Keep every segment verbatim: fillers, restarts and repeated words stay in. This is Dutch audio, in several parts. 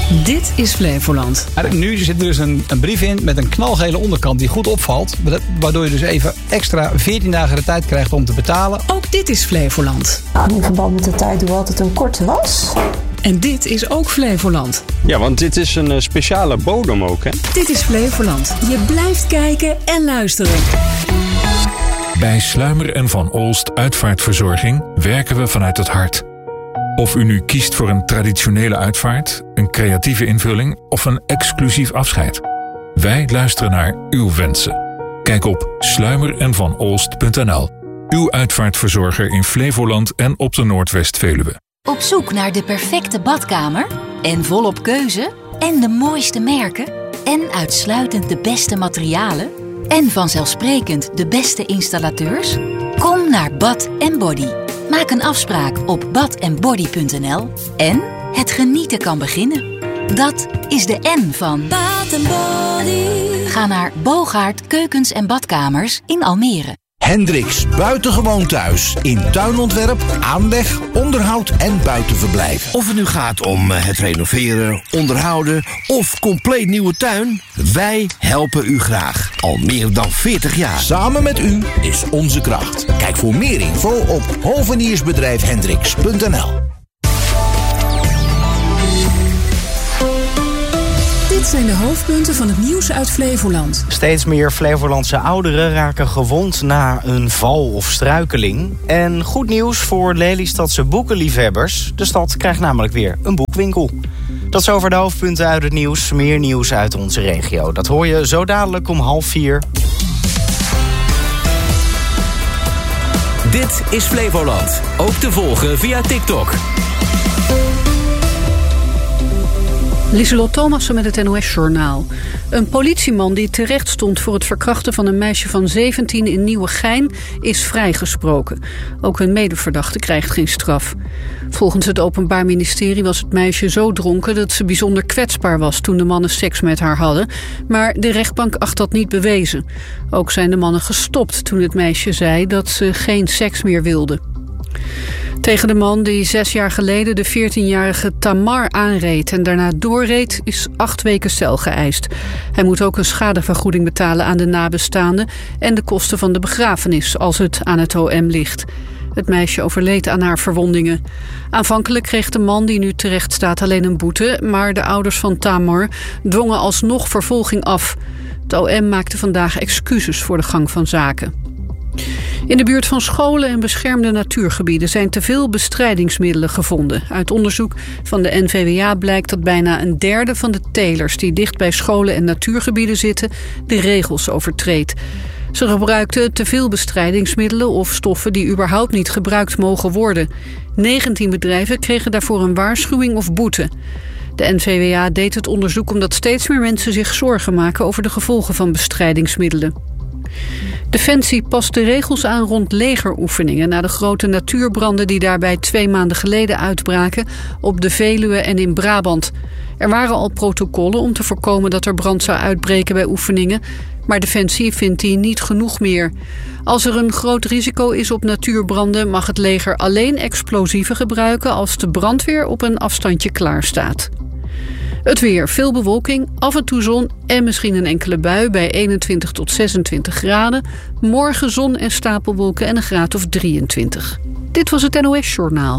Dit is Flevoland. Nu zit er dus een, een brief in met een knalgele onderkant die goed opvalt. Waardoor je dus even extra veertien dagen de tijd krijgt om te betalen. Ook dit is Flevoland. In verband met de tijd doe we altijd een korte was. En dit is ook Flevoland. Ja, want dit is een uh, speciale bodem ook, hè? Dit is Flevoland. Je blijft kijken en luisteren. Bij Sluimer en Van Olst Uitvaartverzorging werken we vanuit het hart. Of u nu kiest voor een traditionele uitvaart, een creatieve invulling of een exclusief afscheid. Wij luisteren naar uw wensen. Kijk op sluimer en van olst punt n l. Uw uitvaartverzorger in Flevoland en op de Noordwest-Veluwe. Op zoek naar de perfecte badkamer? En volop keuze? En de mooiste merken? En uitsluitend de beste materialen? En vanzelfsprekend de beste installateurs? Kom naar Bath and Body. Maak een afspraak op bath and body punt n l en het genieten kan beginnen. Dat is de N van Bath and Body. Ga naar Bogaert Keukens en Badkamers in Almere. Hendricks Buitengewoon Thuis. In tuinontwerp, aanleg, onderhoud en buitenverblijf. Of het nu gaat om het renoveren, onderhouden of compleet nieuwe tuin. Wij helpen u graag. Al meer dan veertig jaar. Samen met u is onze kracht. Kijk voor meer info op hoveniersbedrijf hendricks punt n l. Dit zijn de hoofdpunten van het nieuws uit Flevoland. Steeds meer Flevolandse ouderen raken gewond na een val of struikeling. En goed nieuws voor Lelystadse boekenliefhebbers. De stad krijgt namelijk weer een boekwinkel. Dat is over de hoofdpunten uit het nieuws. Meer nieuws uit onze regio. Dat hoor je zo dadelijk om half vier. Dit is Flevoland. Ook te volgen via TikTok. Lieselot Thomassen met het N O S-journaal. Een politieman die terecht stond voor het verkrachten van een meisje van zeventien in Nieuwegein is vrijgesproken. Ook een medeverdachte krijgt geen straf. Volgens het Openbaar Ministerie was het meisje zo dronken dat ze bijzonder kwetsbaar was toen de mannen seks met haar hadden. Maar de rechtbank acht dat niet bewezen. Ook zijn de mannen gestopt toen het meisje zei dat ze geen seks meer wilde. Tegen de man die zes jaar geleden de veertienjarige Tamar aanreed en daarna doorreed is acht weken cel geëist. Hij moet ook een schadevergoeding betalen aan de nabestaanden en de kosten van de begrafenis als het aan het O M ligt. Het meisje overleed aan haar verwondingen. Aanvankelijk kreeg de man die nu terecht staat alleen een boete, maar de ouders van Tamar dwongen alsnog vervolging af. Het O M maakte vandaag excuses voor de gang van zaken. In de buurt van scholen en beschermde natuurgebieden zijn te veel bestrijdingsmiddelen gevonden. Uit onderzoek van de N V W A blijkt dat bijna een derde van de telers die dicht bij scholen en natuurgebieden zitten de regels overtreedt. Ze gebruikten te veel bestrijdingsmiddelen of stoffen die überhaupt niet gebruikt mogen worden. negentien bedrijven kregen daarvoor een waarschuwing of boete. De N V W A deed het onderzoek omdat steeds meer mensen zich zorgen maken over de gevolgen van bestrijdingsmiddelen. Defensie past de regels aan rond legeroefeningen na de grote natuurbranden die daarbij twee maanden geleden uitbraken op de Veluwe en in Brabant. Er waren al protocollen om te voorkomen dat er brand zou uitbreken bij oefeningen, maar Defensie vindt die niet genoeg meer. Als er een groot risico is op natuurbranden mag het leger alleen explosieven gebruiken als de brandweer op een afstandje klaar staat. Het weer, veel bewolking, af en toe zon en misschien een enkele bui bij eenentwintig tot zesentwintig graden. Morgen zon en stapelwolken en een graad of drieëntwintig. Dit was het N O S-journaal.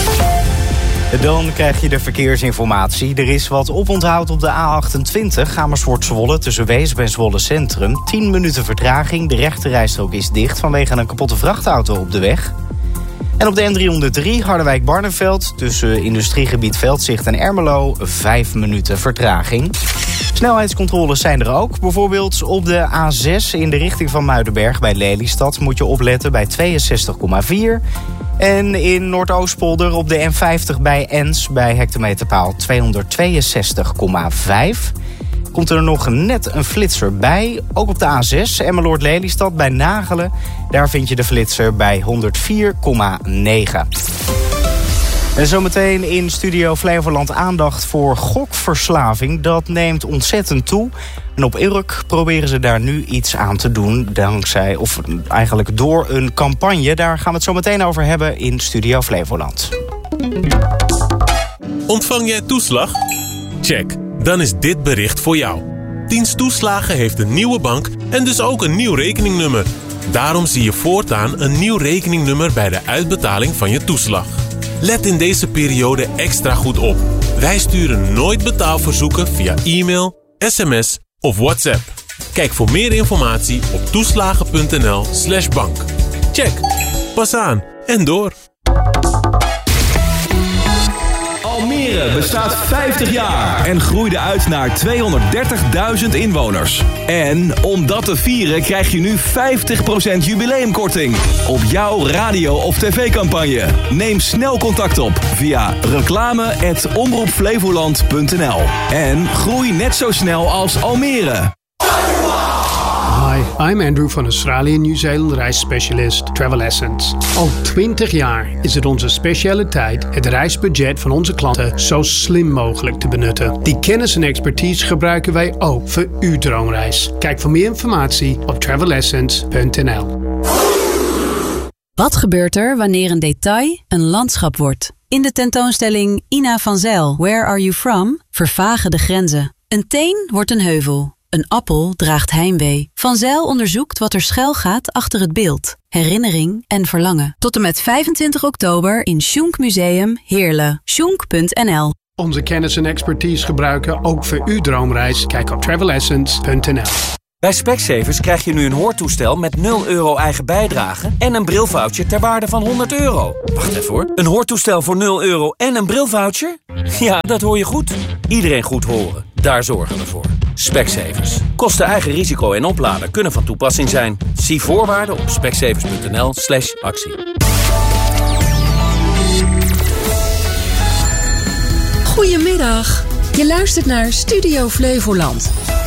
Dan krijg je de verkeersinformatie. Er is wat oponthoud op de A achtentwintig, Amersfoort-Zwolle, tussen Weesp en Zwolle Centrum. tien minuten vertraging, de rechterrijstrook is dicht vanwege een kapotte vrachtauto op de weg. En op de N driehonderddrie Harderwijk-Barneveld tussen industriegebied Veldzicht en Ermelo vijf minuten vertraging. Snelheidscontroles zijn er ook. Bijvoorbeeld op de A zes in de richting van Muidenberg bij Lelystad moet je opletten bij tweeënzestig komma vier. En in Noordoostpolder op de N vijftig bij Ens bij hectometerpaal tweehonderdtweeënzestig komma vijf. Komt er nog net een flitser bij. Ook op de A zes, Emmeloord-Lelystad bij Nagelen. Daar vind je de flitser bij honderdvier komma negen. En zometeen in Studio Flevoland aandacht voor gokverslaving. Dat neemt ontzettend toe. En op Urk proberen ze daar nu iets aan te doen. Dankzij, of eigenlijk door een campagne. Daar gaan we het zo meteen over hebben in Studio Flevoland. Ontvang jij toeslag? Check. Dan is dit bericht voor jou. Dienst Toeslagen heeft een nieuwe bank en dus ook een nieuw rekeningnummer. Daarom zie je voortaan een nieuw rekeningnummer bij de uitbetaling van je toeslag. Let in deze periode extra goed op. Wij sturen nooit betaalverzoeken via e-mail, sms of WhatsApp. Kijk voor meer informatie op toeslagen.nl slash bank. Check. Pas aan en door. Almere bestaat vijftig jaar en groeide uit naar tweehonderddertigduizend inwoners. En om dat te vieren krijg je nu vijftig procent jubileumkorting op jouw radio- of tv-campagne. Neem snel contact op via reclame at omroep flevoland punt n l en groei net zo snel als Almere. Hi, I'm Andrew van Australië Nieuw-Zeeland reisspecialist Travel Essence. Al twintig jaar is het onze specialiteit het reisbudget van onze klanten zo slim mogelijk te benutten. Die kennis en expertise gebruiken wij ook voor uw droomreis. Kijk voor meer informatie op travel essence punt n l. Wat gebeurt er wanneer een detail een landschap wordt? In de tentoonstelling Ina van Zijl, Where Are You From? Vervagen de grenzen. Een teen wordt een heuvel. Een appel draagt heimwee. Van Zijl onderzoekt wat er schuil gaat achter het beeld. Herinnering en verlangen. Tot en met vijfentwintig oktober in Schunk Museum Heerlen. schunk punt n l. Onze kennis en expertise gebruiken ook voor uw droomreis. Kijk op travel essence punt n l. Bij Specsavers krijg je nu een hoortoestel met nul euro eigen bijdrage en een brilvoucher ter waarde van honderd euro. Wacht even hoor. Een hoortoestel voor nul euro en een brilvoucher? Ja, dat hoor je goed. Iedereen goed horen. Daar zorgen we voor. Specsavers. Kosten eigen risico en oplader kunnen van toepassing zijn. Zie voorwaarden op specsavers punt n l slash actie. Goedemiddag. Je luistert naar Studio Flevoland.